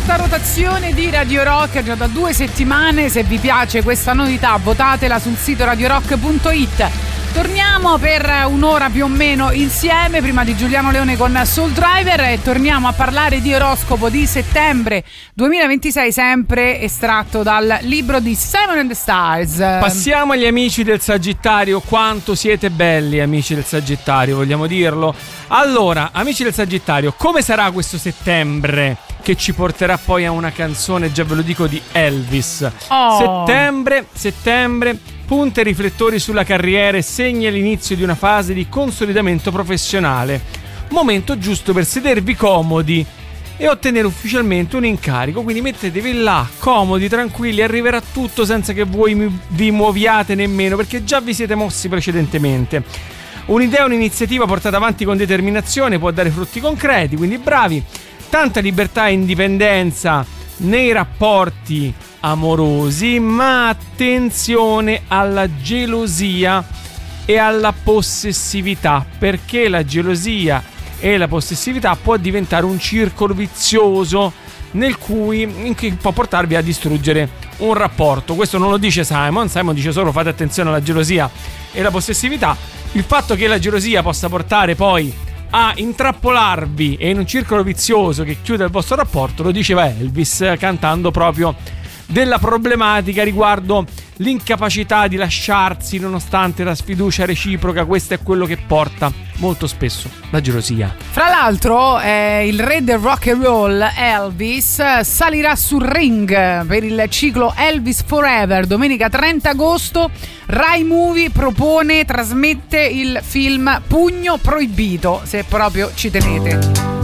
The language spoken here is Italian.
sesta rotazione di Radio Rock già da 2 settimane. Se vi piace questa novità, votatela sul sito radiorock.it. Torniamo per un'ora più o meno insieme, prima di Giuliano Leone con Soul Driver, e torniamo a parlare di oroscopo di settembre 2026, sempre estratto dal libro di Simon and the Stars. Passiamo agli amici del Sagittario. Quanto siete belli, amici del Sagittario, vogliamo dirlo? Allora, amici del Sagittario, come sarà questo settembre che ci porterà poi a una canzone, già ve lo dico, di Elvis? Settembre punta i riflettori sulla carriera e segna l'inizio di una fase di consolidamento professionale. Momento giusto per sedervi comodi e ottenere ufficialmente un incarico, quindi mettetevi là, comodi, tranquilli, arriverà tutto senza che voi vi muoviate nemmeno, perché già vi siete mossi precedentemente. Un'idea, un'iniziativa portata avanti con determinazione può dare frutti concreti, quindi bravi. Tanta libertà e indipendenza nei rapporti amorosi, ma attenzione alla gelosia e alla possessività, perché la gelosia e la possessività può diventare un circolo vizioso in cui può portarvi a distruggere un rapporto. Questo non lo dice Simon dice solo fate attenzione alla gelosia e alla possessività. Il fatto che la gelosia possa portare poi a intrappolarvi e in un circolo vizioso che chiude il vostro rapporto lo diceva Elvis, cantando proprio della problematica riguardo l'incapacità di lasciarsi nonostante la sfiducia reciproca. Questo è quello che porta molto spesso la gelosia. Fra l'altro il re del rock and roll Elvis salirà sul ring per il ciclo Elvis Forever domenica 30 agosto. Rai Movie trasmette il film Pugno Proibito, se proprio ci tenete.